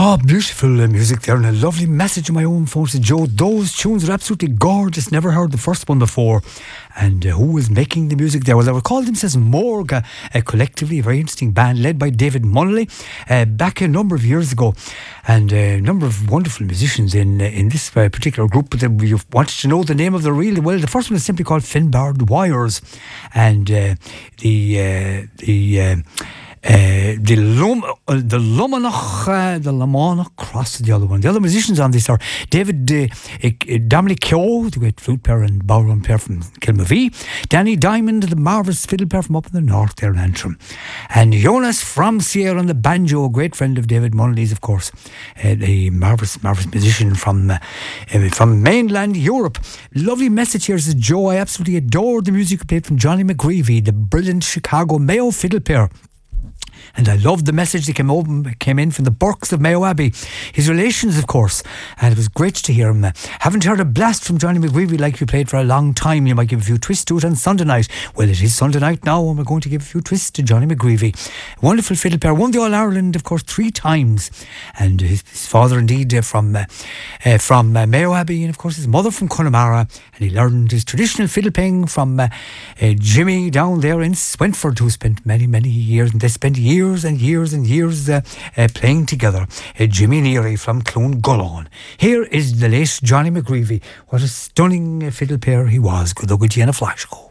Oh, beautiful music there, and a lovely message on my own phone to Joe. Those tunes are absolutely gorgeous. Never heard the first one before. And who was making the music there? Well, they were called themselves Morgue, collectively a very interesting band led by David Munnelly back a number of years ago. And a number of wonderful musicians in this particular group. But you wanted to know the name of the real, well, the first one is simply called Finbarred Wires. And the Lomonach Cross, the other one. The other musicians on this are David Dominic Keogh, the great flute player and ballroom player from Kilmavie, Danny Diamond, the marvellous fiddle player from up in the north there in Antrim, and Jonas from Sierra on the banjo, a great friend of David Munnelly's, of course, the marvellous musician from mainland Europe. Lovely message here, says Joe. I absolutely adore the music you played from Johnny McGreevy, the brilliant Chicago Mayo fiddle player. And I loved the message that came in from the Burkes of Mayo Abbey. His relations, of course. And it was great to hear him. Haven't heard a blast from Johnny McGreevy like you played for a long time. You might give a few twists to it on Sunday night. Well, it is Sunday night now, and we're going to give a few twists to Johnny McGreevy. Wonderful fiddle player. Won the All-Ireland, of course, 3 times. And his father, indeed, from Mayo Abbey. And, of course, his mother from Connemara. And he learned his traditional fiddle playing from Jimmy down there in Swentford, who spent many, many years. And they spent years and years and years playing together. Jimmy Neary from Clongullon. Here is the late Johnny McGreevy. What a stunning fiddle player he was. Good luck with you in a flash go.